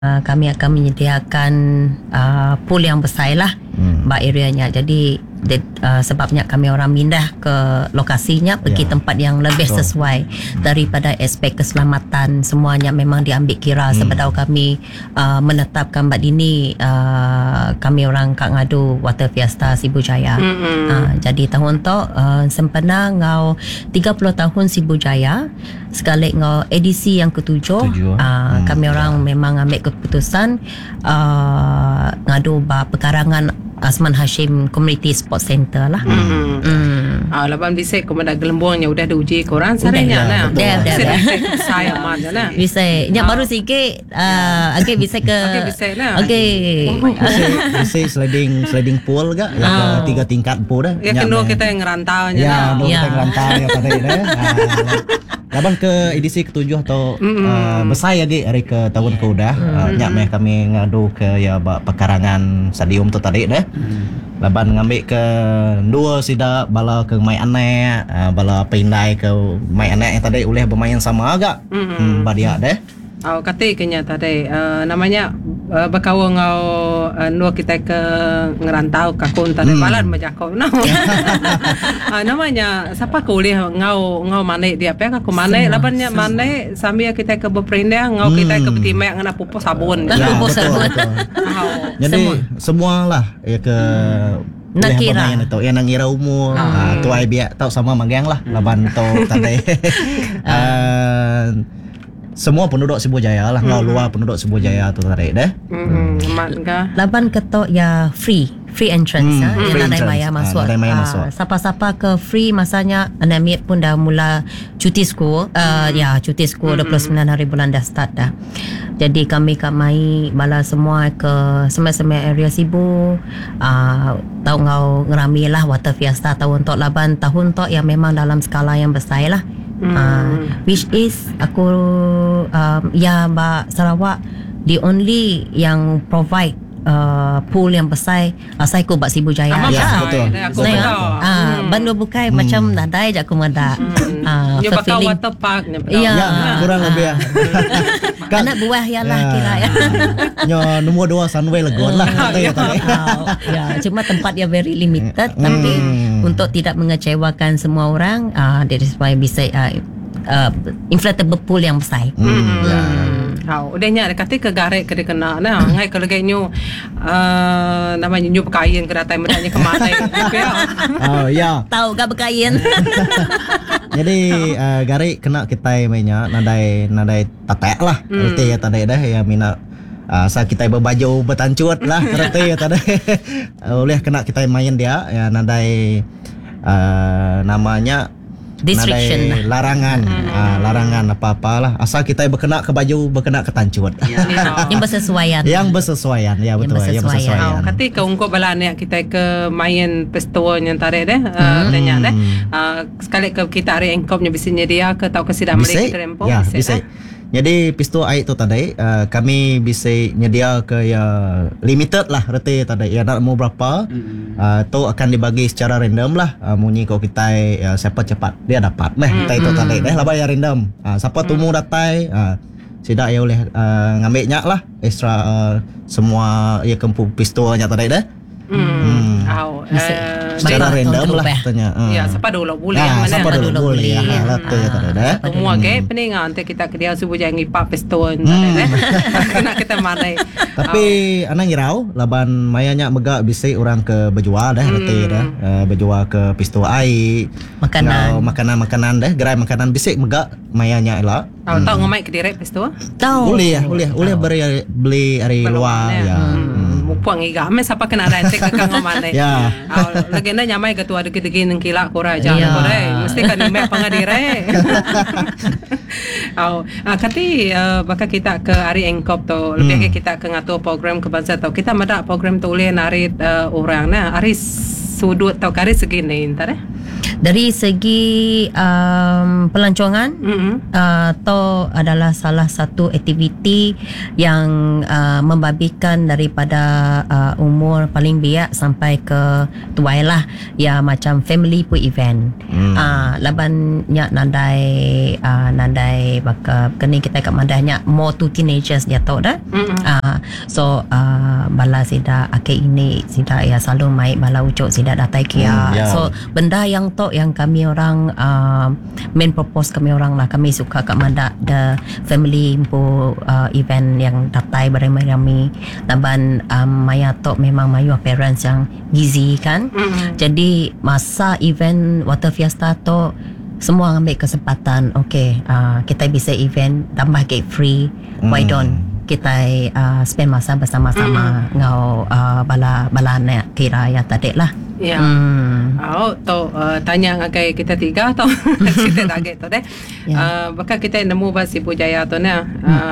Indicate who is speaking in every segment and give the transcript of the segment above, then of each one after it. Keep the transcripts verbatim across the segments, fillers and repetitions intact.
Speaker 1: Uh, kami akan menyediakan uh, pool yang besar lah hmm. bak areanya. Jadi de, uh, sebabnya kami orang pindah ke lokasinya, pergi yeah. tempat yang lebih so. sesuai daripada aspek keselamatan. Semuanya memang diambil kira hmm. sebab kami uh, menetapkan bak ini uh, kami orang Kak Ngadu Water Fiesta Sibu Jaya. hmm. uh, jadi tahun tu uh, sempena ngau tiga puluh tahun Sibu Jaya, sekali ngau edisi yang ketujuh, uh, hmm. kami orang yeah. memang ambil keputusan uh, ngadu bak pekarangan Asman Hashim Community Sports Center lah. Hmm.
Speaker 2: Hmm. Ah, laban bisa kepada gelembungnya udah diuji korang sarenya nah.
Speaker 1: Dah dah dah.
Speaker 2: Saya mana nah.
Speaker 1: Bisa. Nya baru sikit ah uh, okey bisa ke
Speaker 2: Okey bisa lah.
Speaker 1: Okey.
Speaker 3: Bisa sliding sliding pool ke yang ah. tiga tingkat pool dah.
Speaker 2: Ya kena kita yang ngerantau nya.
Speaker 3: Ya,
Speaker 2: nah.
Speaker 3: kita yang ngerantau ya tadi dah. Laban ke edisi ketujuh atau mm-hmm. uh, besar ya di hari ke tahun ke udah mm-hmm. uh, nyak meh kami ngadu ke ya pekarangan stadium tu tadi dah. Mm-hmm. Laban ngambil ke dua sida bala ke mai anek uh, bala pindai ke mai anek yang tadi boleh bermain sama agak. Mm-hmm. Hmm, badia dah.
Speaker 2: Oh, kata kenya tadi uh, namanya uh, berkawan ngau uh, nu kita ke ngerantau kakun tadi hmm. balan majakau no. uh, namanya siapa ke boleh ngau ngau mane dia apa aku mane labannya mane sambil kita ke berperindah ngau hmm. kita ke betimek ngana pupus sabun
Speaker 1: dan
Speaker 3: ya,
Speaker 1: pupus sabun.
Speaker 3: Jadi semualah ya ke hmm. nak kira itu yang nangira umur ah. uh, tu ai biak tau sama magang lah laban tu tadi uh, semua penduduk Sibu Jaya lah, mm-hmm. luar penduduk Sibu Jaya tu tarik dah.
Speaker 2: Hmm.
Speaker 1: Laban ketok ya free, free entrance mm. ha,
Speaker 3: free
Speaker 1: yang
Speaker 3: entrance.
Speaker 1: Maya masuk.
Speaker 3: Ha, Maya masuk.
Speaker 1: Siapa-siapa ke free masanya Anamit pun dah mula cuti school. Uh, mm. Ya, cuti school mm-hmm. dua puluh sembilan hari bulan dah start dah. Jadi kami kat mai bala semua ke semai-semai area Sibu. Uh, tahu ngau ngerami lah Water Fiesta tahun tok laban tahun tok yang memang dalam skala yang besar lah. Hmm. Uh, which is aku um, ya Mbak Sarawak the only yang provide uh, pool yang besar asal aku Mbak Sibu Jaya.
Speaker 2: Ah,
Speaker 3: ya, betul.
Speaker 2: Aku betul.
Speaker 1: Ah, hmm. Bandu bukai hmm. macam nadai je aku mada.
Speaker 2: Hmm. Uh,
Speaker 1: Dia
Speaker 2: bakal water park ni.
Speaker 1: Ya,
Speaker 3: ya kurang lebih ya.
Speaker 1: Anak buah ya lah kira ya.
Speaker 3: Nyo nombor dua Sunway Legon lah kata ya tadi.
Speaker 1: Ya, cuma tempat dia very limited hmm. tapi untuk tidak mengecewakan semua orang, uh, that is why bisa uh, uh, inflatable pool yang besar.
Speaker 2: Hmm. hmm. Ya. Hau, udahnya ada kata ke garek ke dia kena nah. Ngai kalau gay nyu uh, namanya nyu berkain ke datang medanya ke mana.
Speaker 3: Oh ya.
Speaker 1: Tahu gak berkain.
Speaker 3: Jadi uh, garek kena kita mainnya nadai nadai tatek lah. Hmm. Erti ya tadi dah ya mina uh, sa kita berbaju bertancut lah erti ya tadi. Oleh kena kita main dia ya nadai uh, namanya
Speaker 1: Distriction
Speaker 3: nadai larangan hmm. uh, larangan apa-apalah asal kita berkena ke baju berkena ke tancut.
Speaker 1: Ya. Yang bersesuaian.
Speaker 3: Yang bersesuaian ya betul yang bersesuaian.
Speaker 2: Oh, kata ke ungkap balan ya kita ke main festival yang tarik deh uh, tanya deh uh, sekali ke kita hari engkopnya bisa nyedia ke tau ke sidang mereka tempo
Speaker 3: ya bisa. Eh? Jadi pistol air tu tadi uh, kami bisa nyedia ke ya limited lah reti tadi ya nak mau berapa mm-hmm. uh, tu akan dibagi secara random lah uh, munyi kau kita ya, siapa cepat dia dapat meh mm-hmm. itu tadi deh lah bayar random uh, siapa mm-hmm. tumu datai uh, sidak ya boleh uh, ngambilnya lah extra uh, semua ya kempu pistolnya tadi deh.
Speaker 2: Hmm. hmm. Oh, uh,
Speaker 3: secara random lah tanya.
Speaker 2: Uh. Ya, siapa dulu boleh
Speaker 3: nah,
Speaker 2: yang mana?
Speaker 3: Siapa dulu boleh. Ya, lah tu ya tadi dah.
Speaker 2: Semua ke pening nanti kita ke dia subuh jangan ngipap pistol tadi dah. Kena kita mana.
Speaker 3: Tapi anak ngirau laban mayanya megak bisa orang ke berjual dah nanti dah. Uh, berjual ke pistol air.
Speaker 1: Makanan.
Speaker 3: Makanan-makanan dah. Gerai makanan bisik megak mayanya lah.
Speaker 2: Tahu tahu ngomai ke direct pistol?
Speaker 1: Tahu.
Speaker 3: Boleh ya, boleh. Boleh beri beli dari luar ya.
Speaker 2: Puang iga ame siapa kena rantai ke kang mana
Speaker 3: ya
Speaker 2: oh, legenda nyamai ketua degi-degi nang kila kora jangan yeah. Kore mesti kan mek pangadire oh ah, kati uh, baka kita ke hari engkop tu lebih hmm. kita ke ngatur program kebangsaan tu kita ada program tu boleh narik uh, orang nah hari sudut tau kari segini entar eh
Speaker 1: Dari segi um, pelancongan,
Speaker 2: Mm-mm.
Speaker 1: uh, to adalah salah satu aktiviti yang uh, membabikan daripada uh, umur paling biak sampai ke tuai lah. Ya macam family pun event.
Speaker 3: Hmm.
Speaker 1: Uh, laban nyak nandai uh, nandai baka kini kita kat mandahnya more to teenagers dia tahu dah.
Speaker 2: Mm-mm.
Speaker 1: Uh, so uh, bala sida ake ini sida ya selalu mai bala ucuk sida datai kia.
Speaker 3: Hmm, ya.
Speaker 1: So benda yang to yang kami orang uh, main purpose kami orang lah, kami suka kat manda the family po uh, event yang datai beramai-ramai. Laban um, maya to memang mayu parents yang gizi kan.
Speaker 2: Mm-mm.
Speaker 1: Jadi masa event Water Fiesta to semua ambil kesempatan. Okay, uh, kita bisa event tambah gate free. Why
Speaker 3: Hmm.
Speaker 1: don't kita uh, spend masa bersama-sama ngau uh, bala bala nak kira ya tadi lah.
Speaker 2: Ya.
Speaker 1: Hmm.
Speaker 2: Oh, to uh, tanya ngagai kita tiga tau. Kita target tu deh.
Speaker 1: Ya.
Speaker 2: Uh, bakal kita nemu basi Pujaya tu ne.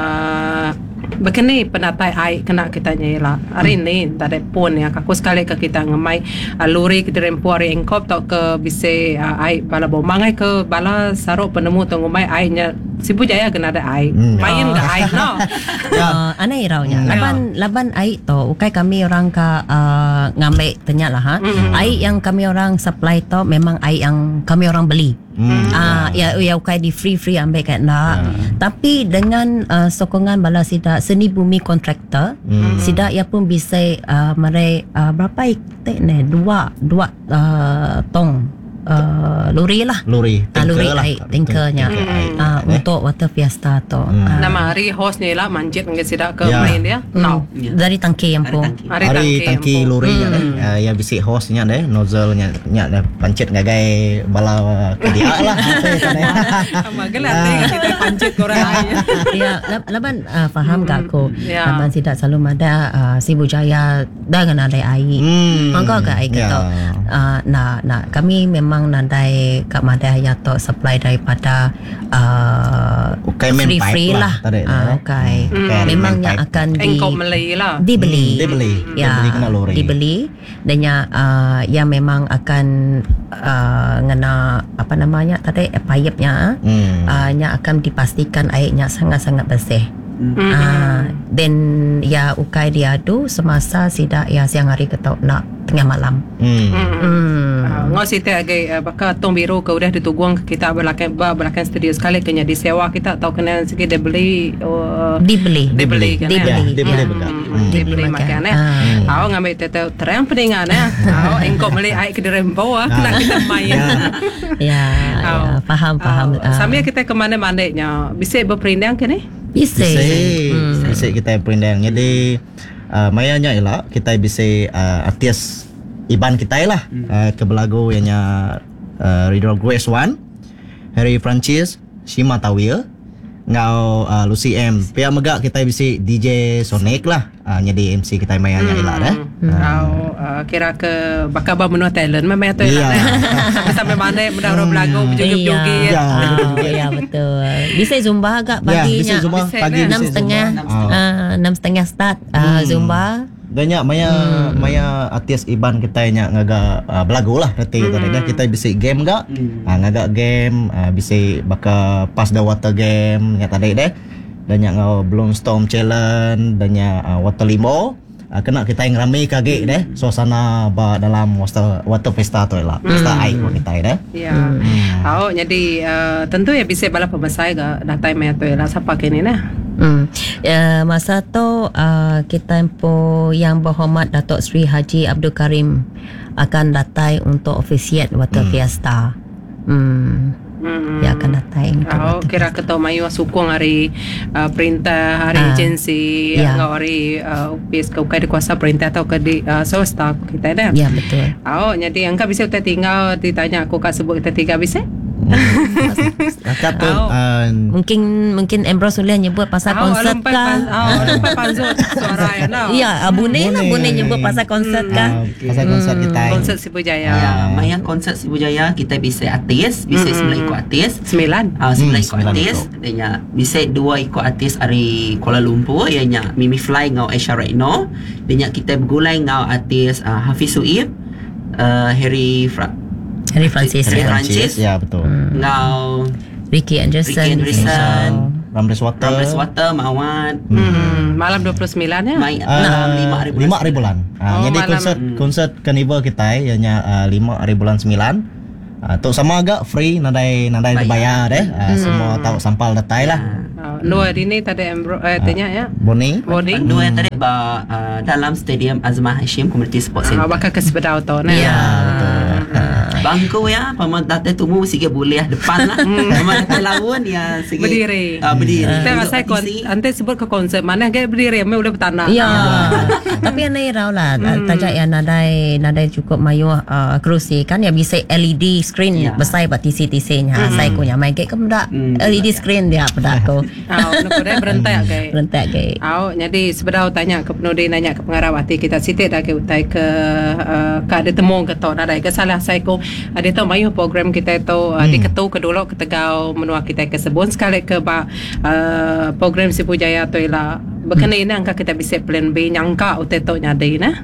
Speaker 2: Uh, Begini penatai ai kena kita nyela. Hari ni tak ada pun ya. Kaku sekali ke kita ngemai uh, luri ke dirempu hari engkop tau ke bise uh, ai bala bomangai ke bala saruk penemu tu ngemai ai nya si Pujaya kena ada ai.
Speaker 3: Hmm.
Speaker 2: Main ke ai no.
Speaker 3: Ya.
Speaker 1: Uh, anai raunya.
Speaker 2: Hmm.
Speaker 1: Laban laban ai to ukai kami orang ka uh, ngambil tanya lah ha.
Speaker 2: Mm.
Speaker 1: Ai yang kami orang supply to memang ai yang kami orang beli.
Speaker 3: Hmm.
Speaker 1: Ah, ya ya ukai di free free ambil kat nak. Tapi dengan uh, sokongan bala sida seni bumi kontraktor,
Speaker 3: Hmm.
Speaker 1: sida ia pun bisa uh, mere uh, berapa iktek ne dua dua uh, tong uh, lori lah.
Speaker 3: Luri,
Speaker 1: Ah, lori
Speaker 3: lah.
Speaker 1: air, tankernya.
Speaker 3: Tanker air.
Speaker 1: Ah,
Speaker 3: Eh?
Speaker 1: untuk Water Fiesta tu.
Speaker 3: Hmm.
Speaker 1: Ah,
Speaker 2: Nama hari host ni lah manjit ngai sida ke
Speaker 3: Ya.
Speaker 2: main dia.
Speaker 1: hmm,
Speaker 2: No.
Speaker 1: dari tangki yang pun.
Speaker 2: Hari
Speaker 3: Hari tangki
Speaker 2: yang
Speaker 3: luri nya
Speaker 1: Hmm.
Speaker 3: deh. Uh, yang bisik hose nya deh, nozzle nya nya deh pancit ngagai bala ke dia lah.
Speaker 2: Sama gelat ni kita pancit korang ai.
Speaker 1: Ya, lab- laban uh, faham
Speaker 2: Hmm,
Speaker 1: gak aku?
Speaker 2: ya.
Speaker 1: Laban tidak selalu ada uh, si Bujaya dengan ada air.
Speaker 3: Hmm.
Speaker 1: Mangga gak air kita.
Speaker 3: Ya.
Speaker 1: Uh, nah, nah, kami memang nandai kat Madai ya to supply daripada uh,
Speaker 3: Ukai main
Speaker 1: free
Speaker 3: pipe
Speaker 1: free
Speaker 3: lah,
Speaker 1: lah.
Speaker 3: tadi,
Speaker 1: Ah,
Speaker 3: eh.
Speaker 1: ukai.
Speaker 3: Hmm, ukai
Speaker 1: Memangnya
Speaker 3: main pipe.
Speaker 1: akan di
Speaker 2: Engkau Malay lah.
Speaker 1: dibeli.
Speaker 3: Hmm, dibeli.
Speaker 1: Ya,
Speaker 3: Dibeli kena lori.
Speaker 1: dibeli dan ya uh, ya memang akan uh, ngena apa namanya tadi eh, pipe-nya
Speaker 3: Hmm.
Speaker 1: uh, nya akan dipastikan airnya sangat-sangat bersih.
Speaker 2: Mm-mm.
Speaker 1: Ah, then ya ukai diadu semasa sida ya siang hari ketok nak tengah malam.
Speaker 3: Hmm.
Speaker 1: Hmm.
Speaker 2: Uh, ngau sita agak uh, baka tong biru ke udah dituguang ke kita belakang ba belakang studio sekali kena disewa kita atau kena sikit dia beli uh,
Speaker 1: Dibeli.
Speaker 2: dibeli kan
Speaker 1: Dibeli.
Speaker 3: Ya, dibeli
Speaker 1: Ya.
Speaker 3: betul.
Speaker 2: Hmm,
Speaker 3: Hmm.
Speaker 2: dibeli
Speaker 1: Dibeli
Speaker 2: makan
Speaker 1: makan.
Speaker 2: eh.
Speaker 1: Ah.
Speaker 2: Awak ngambil tetap terang peningan eh. Awak engkau beli air ke dirempo ah kena kita main.
Speaker 1: Ya, ya,
Speaker 2: Awak.
Speaker 1: faham faham.
Speaker 2: Awak.
Speaker 1: Ah.
Speaker 2: Sambil kita ke mana-mana nya bisa berperindang ke ni?
Speaker 1: Bisa.
Speaker 3: Bisik.
Speaker 1: Hmm.
Speaker 3: Bisik kita perindang. Jadi uh, mayanya ialah kita bisa uh, artis iban kita lah. Uh, ke belagu yang uh, Ridho Grace One, Harry Francis, Shima Tawil, ngau uh, Lucy M. Pihak megak kita bisa D J Sonic lah. Uh, jadi M C kita mayanya ialah dah.
Speaker 2: Kau uh, kira ke bakal ba menua talent memang tu
Speaker 3: Iya.
Speaker 2: lah. Sampai mana mudah orang belagu berjoget-joget.
Speaker 3: Ya.
Speaker 1: Ah, ya betul. Bisa zumba agak
Speaker 3: Ya,
Speaker 1: paginya.
Speaker 3: bisa Zumba
Speaker 2: Bisa
Speaker 3: pagi
Speaker 2: dah.
Speaker 1: Enam
Speaker 3: bisa
Speaker 1: setengah,
Speaker 3: Zumba. Ah.
Speaker 1: ah, enam setengah start ah, Zumba.
Speaker 3: Banyak maya hmm. maya artis iban kita nya ngaga uh, belagu lah reti hmm. tadi dah kita bisa game gak hmm. uh, ngaga game uh, bisa baka pass the water game nya tadi deh dan nya ngau Bloom Storm challenge dan nya uh, water limo uh, kena kita yang ramai kage deh suasana ba dalam water water festa tu lah pesta air ko kita deh.
Speaker 2: Ya. Awak jadi uh, tentu ya bisa bala pembesar ke datai maya tu lah siapa kini nah.
Speaker 1: Hmm. Uh, masa tu uh, kita po yang berhormat Datuk Seri Haji Abdul Karim akan datai untuk ofisiat Water
Speaker 3: Hmm.
Speaker 1: Fiesta. Hmm.
Speaker 2: Hmm.
Speaker 1: Dia akan datai untuk
Speaker 2: Oh,
Speaker 1: Water
Speaker 2: kira
Speaker 1: Fiesta.
Speaker 2: ketua mayu sukung hari uh, perintah hari
Speaker 1: Ah,
Speaker 2: agensi
Speaker 1: ya.
Speaker 2: ngau hari uh, upis ke ukai kuasa perintah atau ke di uh, swasta kita dah.
Speaker 1: Ya betul.
Speaker 2: Oh, jadi angka bisa kita tinggal ditanya aku kat sebut kita tiga bisa?
Speaker 3: Akak tu
Speaker 2: Oh.
Speaker 3: uh,
Speaker 1: Mungkin mungkin Ambrose boleh nyebut pasal
Speaker 2: Oh,
Speaker 1: konsert
Speaker 2: lompat
Speaker 1: kah?
Speaker 2: pan- Oh, lompat panzut suara ya tau.
Speaker 1: Ya, Abune lah
Speaker 3: Boleh.
Speaker 1: boleh nyebut pasal konsert kah?
Speaker 3: uh, pasal konsert kita.
Speaker 2: Konsert Si Pujaya.
Speaker 3: Ah.
Speaker 4: Ya, maya konsert Si Pujaya kita bisa artis, bisa
Speaker 2: Mm-mm.
Speaker 4: sembilan ikut artis.
Speaker 2: Sembilan.
Speaker 4: Ah, sembilan
Speaker 3: Hmm,
Speaker 4: ikut
Speaker 3: sembilan
Speaker 4: artis.
Speaker 3: ikut.
Speaker 4: Dan ya, bisa dua ikut artis dari Kuala Lumpur, ianya Mimi Fly ngau Aisha Retno. Dan ya kita bergulai ngau artis uh, Hafiz Suib, uh, Harry Fra-
Speaker 1: Harry Francis.
Speaker 4: Harry
Speaker 1: ya.
Speaker 4: Francis.
Speaker 3: Ya betul.
Speaker 4: Ngau
Speaker 1: Ricky Anderson.
Speaker 4: Ricky Anderson.
Speaker 3: Rambles Water.
Speaker 4: Rambles Water, Mawat.
Speaker 2: Hmm, malam dua puluh sembilan ya.
Speaker 4: Mai
Speaker 3: Uh,
Speaker 4: lima hari bulan.
Speaker 3: lima hari bulan. Uh,
Speaker 2: Oh,
Speaker 3: jadi
Speaker 2: malam.
Speaker 3: konsert konsert carnival kita ianya uh, lima hari bulan sembilan. Uh, tu sama agak free nadai nadai
Speaker 4: Bayar.
Speaker 3: bayar deh. Uh, Semua tahu sampal datai lah.
Speaker 2: Oh, luar ini tadi embro eh tanya ya.
Speaker 3: Boni.
Speaker 2: Body.
Speaker 4: Dua yang tadi ba uh, dalam stadium Azmah Hashim Community Sport
Speaker 2: Ah,
Speaker 4: Center.
Speaker 2: bakal ke sepeda auto nah.
Speaker 1: Ya.
Speaker 4: Bangku ya, paman data tu mu sikit boleh depan lah. Paman data lawan ya sikit
Speaker 2: Berdiri.
Speaker 4: Ah, berdiri.
Speaker 2: Kita
Speaker 4: Duduk
Speaker 2: rasa kon,
Speaker 4: isi.
Speaker 2: ante sebut ke konsep mana ke berdiri ame udah bertanah.
Speaker 1: Ya. Tapi yang lain rau lah. Tajak yang nadai nadai cukup mayu uh, kerusi kan ya bisa L E D screen
Speaker 4: Ya.
Speaker 1: besar buat T C T C nya. Saya punya main ke kemudak
Speaker 4: Hmm.
Speaker 1: L E D screen dia pada aku.
Speaker 2: Au nak dah berentai ke.
Speaker 1: Rentak ke.
Speaker 2: Au jadi sebenarnya tanya ke penudi nanya ke pengarah hati kita sitik dah ke utai ke uh, ke ada temu ke tau nadai ke salah saya ko ada tau mayu program kita itu uh, di ketu ke dulu ke tegau menua kita ke sebun sekali ke ba uh, program si Pujaya tu ialah berkenaan ini angka kita bisa plan B nyangka utai tu nyadai nah.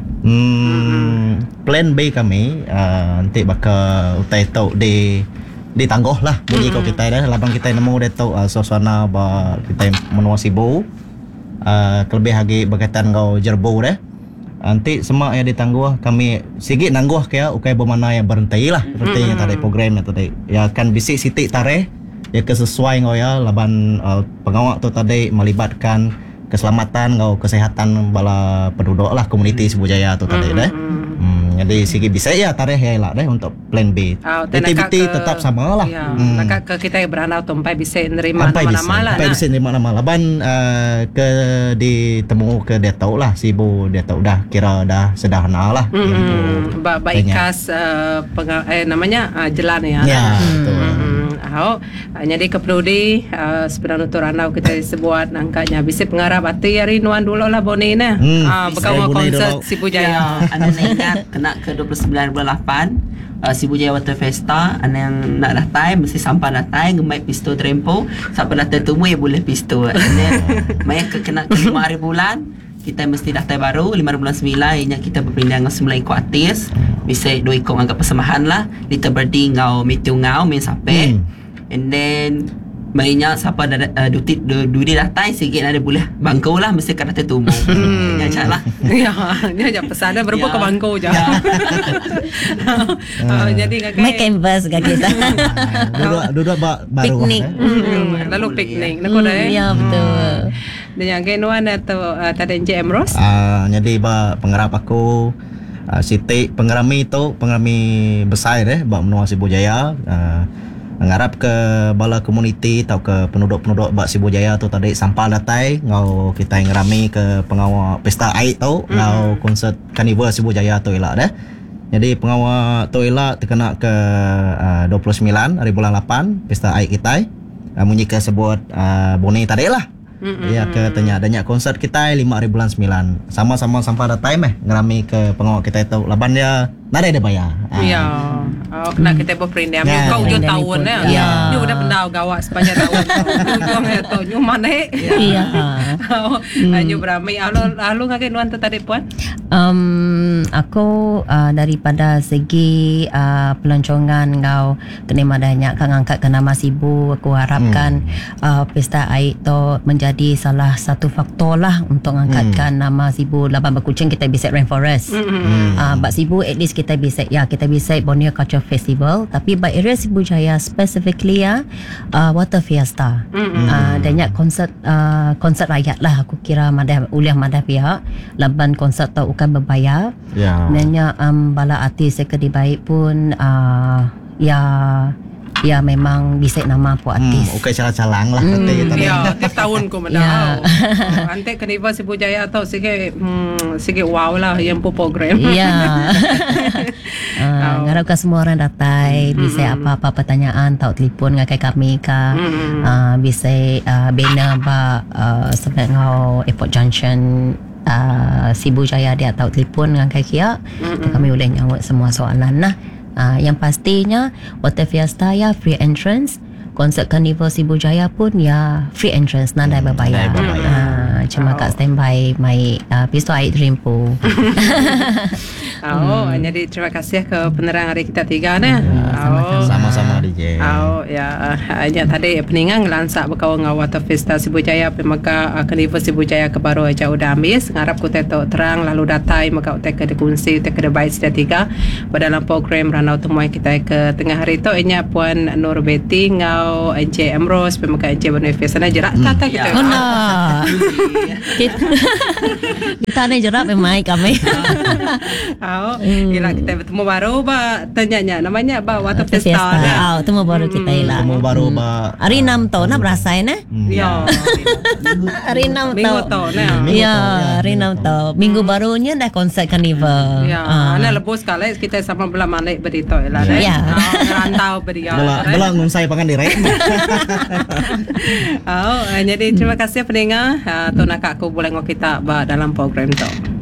Speaker 3: Hmm, plan B kami uh, nanti bakal utai tau di ditangguh lah bunyi kau kita dah labang kita nemu dia tau uh, suasana ba kita menua sibu uh, kelebih lagi berkaitan kau jerbo dah nanti semua yang ditangguh kami sikit nangguh kaya ukai bermana yang berhenti lah seperti yang tadi program yang tadi ya akan bisik sitik tarikh ya kesesuai kau ya laban uh, pengawak tu tadi melibatkan keselamatan kau kesehatan bala penduduk lah komuniti Sibujaya tu tadi dah. Hmm, jadi sikit bisa ya tarikh ya lah deh untuk plan B.
Speaker 2: Oh, dan
Speaker 3: Aktiviti
Speaker 2: nakak ke-
Speaker 3: tetap sama lah.
Speaker 2: Ya,
Speaker 3: Hmm.
Speaker 2: nakak ke kita beranau tumpai bisa nerima
Speaker 3: Sampai bisa,
Speaker 2: nama-nama lah.
Speaker 3: sampai
Speaker 2: nah.
Speaker 3: bisa nerima nama laban uh, ke ditemu ke dia tahu lah sibu dia tahu dah kira dah sederhana lah.
Speaker 2: Hmm, ba ba
Speaker 3: tanya.
Speaker 2: ikas uh, penga- eh namanya uh, jelan ya.
Speaker 3: Ya, betul.
Speaker 2: Hmm, au jadi ke Prodi uh, sebenarnya untuk ranau kita sebuat angkanya bisa pengarap hati hari nuan dulu lah Boni nah.
Speaker 3: Hmm,
Speaker 2: Ah
Speaker 3: bisa
Speaker 2: berkawan
Speaker 3: Boni
Speaker 2: konsert
Speaker 3: dulu.
Speaker 2: si Pujaya.
Speaker 4: Ya, anda nak ingat kena ke dua puluh sembilan bulan lapan uh, Sibujaya Water Festa. Anda yang nak datang mesti sampai datang ngemai pistol trempo sampai datang temu ya boleh pistol. And then mai ke kena ke lima hari bulan kita mesti datang baru lima bulan sembilan ianya kita berpindah dengan semula ikut artis bisa dua ikut anggap persembahan lah kita berding ngau meeting ngau main sampai
Speaker 3: Hmm.
Speaker 4: and then mainnya siapa dah uh, duti du, dudi datang sikit ada boleh bangkau lah mesti kena tertumbu. Hmm. Ya cakap lah.
Speaker 2: Ya, dia aja pesan dia berapa
Speaker 4: Ya.
Speaker 2: ke bangko je.
Speaker 4: Ya.
Speaker 2: Ah, jadi kakak
Speaker 1: Main canvas ke kita.
Speaker 3: Duduk duduk ba, baru.
Speaker 1: Piknik.
Speaker 3: eh.
Speaker 2: Hmm, lalu piknik nak kau dah.
Speaker 1: Hmm, ya betul.
Speaker 2: Dan yang kenuan atau uh, tadi Encik Emros.
Speaker 3: Ah, jadi ba pengarap aku uh, Siti pengerami tu pengerami besar deh ba menua Sibujaya uh, ngarap ke bala komuniti atau ke penduduk-penduduk bak Sibujaya tu tadi sampal datai ngau kita ngerami ke pengawal pesta air tu ngau konsert carnival Sibujaya tu elak deh. Jadi pengawal tu elak terkena ke uh, dua puluh sembilan hari bulan lapan pesta air kita uh, munyi ke sebut uh, Boni tadi lah. Ya ke tanya adanya konsert kita lima hari bulan sembilan sama-sama sampai ada time eh ngerami ke pengawal kita itu laban dia nada dia bayar. Ah.
Speaker 2: Ya. Oh, kena kita berperindah.
Speaker 3: Ya,
Speaker 2: Kau ujung
Speaker 1: ya.
Speaker 2: tahun ya.
Speaker 1: Ya.
Speaker 2: Ni udah pendau gawat sepanjang tahun. Ujung itu nyu mana?
Speaker 1: Iya.
Speaker 2: Oh, nyu beramai. Lalu lalu ngakai nuan tu tadi puan.
Speaker 1: Um, aku uh, daripada segi uh, pelancongan kau kena madanya kang angkat ke nama Sibu aku harapkan hmm. uh, pesta air tu menjadi salah satu faktor lah untuk mengangkatkan hmm. nama Sibu laban berkucing kita bisa rainforest. Hmm. Uh, bak Sibu at least kita bisa ya kita bisa Borneo Culture Festival tapi bak area Sibujaya specifically ya uh, Water Fiesta. Hmm. Uh, banyak konsert uh, konsert rakyat lah aku kira madah uliah madah pihak laban konsert tu bukan berbayar.
Speaker 3: Ya.
Speaker 1: Nanya um, bala artis yang baik pun uh, ya ya memang bisa nama pu artis.
Speaker 3: Hmm, okay calang-calang lah kata kita.
Speaker 2: Ya, tiap tahun ko
Speaker 1: Ya.
Speaker 2: menau. Ante Carnival Sibujaya atau sige hmm, sige wow lah yang pu program.
Speaker 1: Ya. uh,
Speaker 2: Oh.
Speaker 1: Harapkan semua orang datang bisa apa-apa pertanyaan tahu telefon ngakai kami ke uh, bisa uh, banner ba uh, sebab ngau Airport Junction uh, Sibujaya dia tahu telefon dengan kai kia kami boleh nyawut semua soalan lah. Uh, yang pastinya Water Fiesta ya free entrance, konsert Carnival Sibujaya pun ya free entrance nandai berbayar.
Speaker 3: nandai berbayar.
Speaker 1: Uh, cuma
Speaker 2: Oh.
Speaker 1: kat standby my uh, Pisto Air Rempo.
Speaker 2: Oh, jadi terima kasih ke penerang hari kita tiga ni. Oh.
Speaker 3: Sama-sama D J.
Speaker 2: Oh ya, hanya tadi peningang lansak berkawan dengan Water Festa Sibujaya pemaka Carnival Sibujaya ke baru aja udah habis. Ngarap ku tetok terang lalu datai maka utek ke kunci utek ke baik sudah tiga. Dalam program Ranau Temuan kita ke tengah hari tu inya Puan Nur Betty ngau Encik Amros pemaka Encik Bonifes sana jerak tata kita.
Speaker 1: Oh nah. Kita kita ni jerak memang kami.
Speaker 2: Oh, gila kita bertemu baru ba tanyanya namanya ba Water Festa.
Speaker 1: Ah, temu baru kita ialah.
Speaker 3: Temu baru ba
Speaker 1: Hari enam tu nak berasa na?
Speaker 2: Ya.
Speaker 1: Hari enam tu.
Speaker 2: Minggu tu nah.
Speaker 1: Ya, hari enam tu. Minggu barunya dah konsert Carnival.
Speaker 2: Ya, ana lebih sekali kita sama belah malik berita ialah.
Speaker 1: Ya.
Speaker 2: Rantau beria.
Speaker 3: Bela bela ngusai pangan direk.
Speaker 2: Oh, jadi terima kasih pendengar. Tu nak aku boleh ngok kita ba dalam program tu.